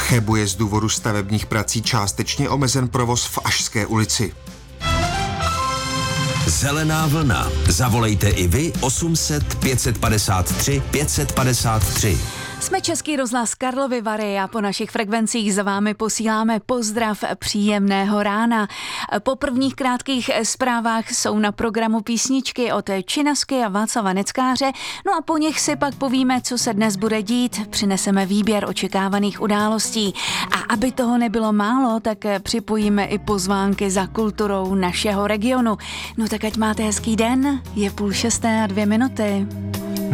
Chebu je z důvodu stavebních prací částečně omezen provoz v Ašské ulici. Zelená vlna. Zavolejte i vy 800 553 553. Jsme Český rozhlas Karlovy Vary a po našich frekvencích za vámi posíláme pozdrav příjemného rána. Po prvních krátkých zprávách jsou na programu písničky od Činasky a Václava Neckáře, no a po nich si pak povíme, co se dnes bude dít, přineseme výběr očekávaných událostí. A aby toho nebylo málo, tak připojíme i pozvánky za kulturou našeho regionu. No tak ať máte hezký den, je 5:30 a 2 minuty.